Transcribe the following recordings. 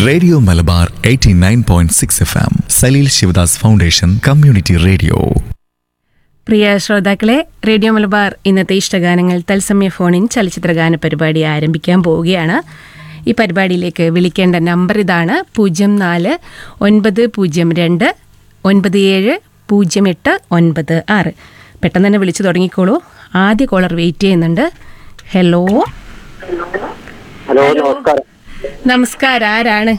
Radio Malabar 89.6 FM Saleel Sivadas foundation community radio. പ്രിയ ശ്രോതാക്കളെ, radio Malabar ഇന്നത്തെ ഇഷ്ടഗാനങ്ങൾ തത്സമയ ഫോണിൻ ചലച്ചിത്രഗാന പരിപാടി ആരംഭിക്കാൻ പോവുകയാണ്. ഈ പരിപാടിയിലേക്ക് വിളിക്കേണ്ട നമ്പർ ഇതാണ്: 04-92-97-0896. പെട്ടെന്ന് തന്നെ വിളിച്ചു തുടങ്ങിക്കോളൂ. ആദ്യ കോളർ വെയിറ്റ് ചെയ്യുന്നുണ്ട്. ഹലോ. ഹലോ, നമസ്കാരം. നമസ്കാരം. ആരാണ്?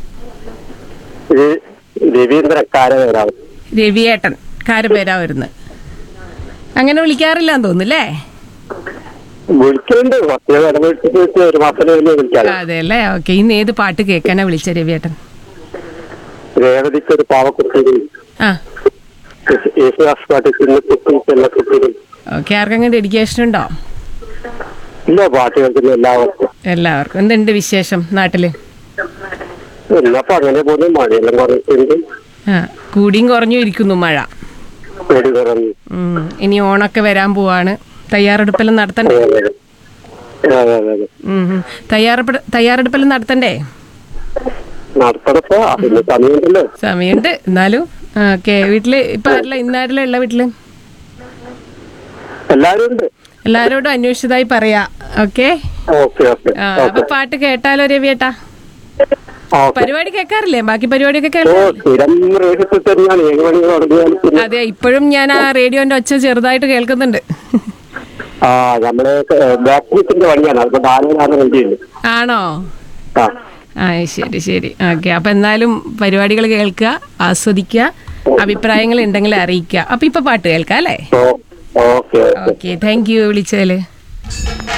രവീന്ദ്ര കാരവേരാവ്. രവിയേട്ടൻ കാരപേരാവരുന്ന്. അങ്ങനെ വിളിക്കാറില്ലാന്ന് തോന്നുന്നല്ലേ? വിളിക്കുന്നുണ്ട്, ഒരു മാസം വിളിക്കാം. അതെ അല്ലേ? ഓക്കെ. ഇന്ന് ഏത് പാട്ട് കേൾക്കാനാ വിളിച്ച രവിയേട്ടൻ? രേവതിക്ക് ഒരു പാവക്കുട്ടി. യേശുദാസ് പാട്ട്. ഓക്കെ. ആർക്കെങ്കിലും ഡെഡിക്കേഷൻ ഉണ്ടോ? ഇല്ല, പാട്ട് കേൾക്കുന്ന എല്ലാവർക്കും. എന്തുണ്ട് വിശേഷം നാട്ടില്? എന്നപ്പോ അങ്ങനെ പോകുന്നു. മഴയെല്ലാം കുറഞ്ഞിട്ടുണ്ട്. കൂടിയും കുറഞ്ഞു ഇരിക്കുന്നു മഴ. ഇനി ഓണൊക്കെ വരാൻ പോവാണ്. തയ്യാറെടുപ്പെല്ലാം നടത്തണ്ടേ? തയ്യാറെടുപ്പെല്ലാം നടത്തണ്ടേ? സമയമുണ്ട് എന്നാലും. ഓക്കെ. വീട്ടില് ഇപ്പൊ ആരല്ല? ഇന്നാരല്ല ഉള്ള വീട്ടില്? എല്ലാരോടും അന്വേഷിച്ചതായി പറയാ. ഓക്കെ. അപ്പൊ പാട്ട് കേട്ടാലോ രവിയേട്ടാ? പരിപാടി കേൾക്കാറില്ലേ? ബാക്കി പരിപാടിയൊക്കെ കേൾക്കാറില്ലേ? അതെ, ഇപ്പോഴും ഞാൻ ആ റേഡിയോന്റെ ഒച്ച ചെറുതായിട്ട് കേൾക്കുന്നുണ്ട്. ആണോ? ശരി ശരി. ഓക്കെ. അപ്പൊ എന്നാലും പരിപാടികൾ കേൾക്കുക, ആസ്വദിക്കുക, അഭിപ്രായങ്ങൾ ഉണ്ടെങ്കിൽ അറിയിക്കുക. അപ്പൊ ഇപ്പൊ പാട്ട് കേൾക്കാം അല്ലേ? ഓക്കെ. Thank you വിളിച്ചതില്.